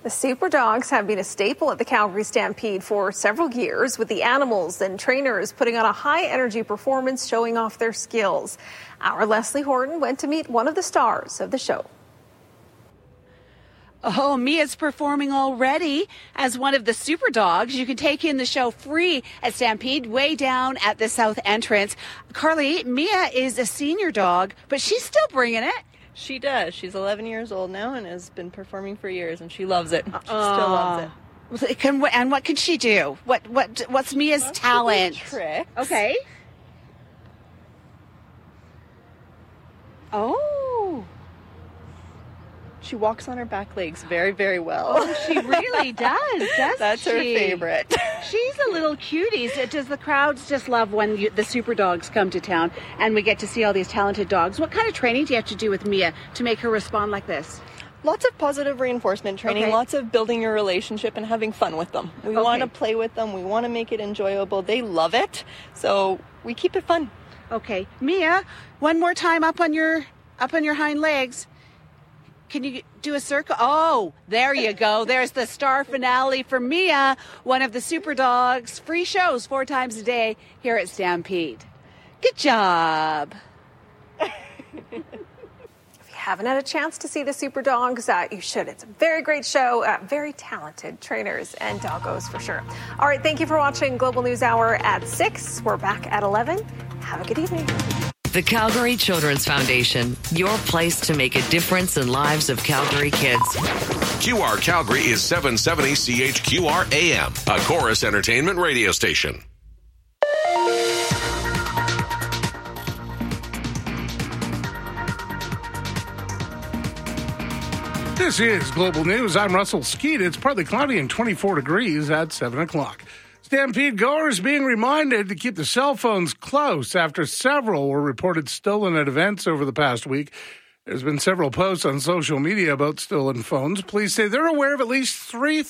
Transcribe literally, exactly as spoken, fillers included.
The Super Dogs have been a staple at the Calgary Stampede for several years, with the animals and trainers putting on a high-energy performance showing off their skills. Our Leslie Horton went to meet one of the stars of the show. Oh, Mia's performing already as one of the Super Dogs. You can take in the show free at Stampede, way down at the south entrance. Carly, Mia is a senior dog, but she's still bringing it. She does. She's eleven years old now and has been performing for years, and she loves it. She uh, still loves it. Can, and what can she do? What what what's Mia's Lots talent? Tricks. Okay. Oh. She walks on her back legs very, very well. Oh, she really does, doesn't That's she? her favorite. She's a little cutie. Does the crowds just love when you, the Super Dogs come to town and we get to see all these talented dogs? What kind of training do you have to do with Mia to make her respond like this? Lots of positive reinforcement training, Okay. lots of building your relationship and having fun with them. We Okay. want to play with them. We want to make it enjoyable. They love it, so we keep it fun. Okay, Mia, one more time up on your up on your hind legs. Can you do a circle? Oh, there you go. There's the star finale for Mia, one of the Super Dogs. Free shows four times a day here at Stampede. Good job. If you haven't had a chance to see the Super Dogs, uh, you should. It's a very great show. Uh, very talented trainers and doggos for sure. All right, thank you for watching Global News Hour at six. We're back at eleven. Have a good evening. The Calgary Children's Foundation, your place to make a difference in lives of Calgary kids. Q R Calgary is seven seventy C H Q R A M, a Chorus Entertainment radio station. This is Global News. I'm Russell Skeet. It's partly cloudy and twenty-four degrees at seven o'clock. Stampede goers being reminded to keep the cell phones close after several were reported stolen at events over the past week. There's been several posts on social media about stolen phones. Police say they're aware of at least three